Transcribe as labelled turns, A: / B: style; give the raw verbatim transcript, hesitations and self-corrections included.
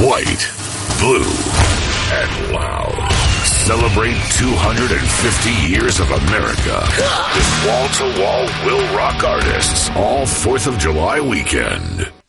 A: white, blue, and loud. Celebrate two hundred fifty years of America with wall-to-wall Will Rock artists all fourth of July weekend.